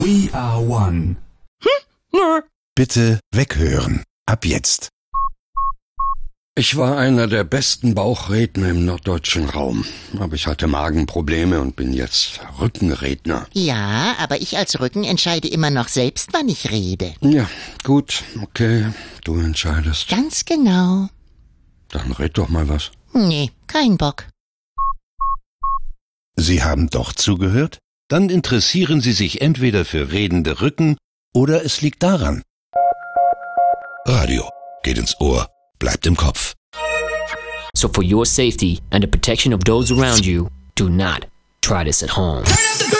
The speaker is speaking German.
We are one. Bitte weghören. Ab jetzt. Ich war einer der besten Bauchredner im norddeutschen Raum. Aber ich hatte Magenprobleme und bin jetzt Rückenredner. Ja, aber ich als Rücken entscheide immer noch selbst, wann ich rede. Ja, gut, okay, du entscheidest. Ganz genau. Dann red doch mal was. Nee, kein Bock. Sie haben doch zugehört? Dann interessieren Sie sich entweder für redende Rücken oder es liegt daran. Radio geht ins Ohr, bleibt im Kopf. So for your safety and the protection of those around you, do not try this at home.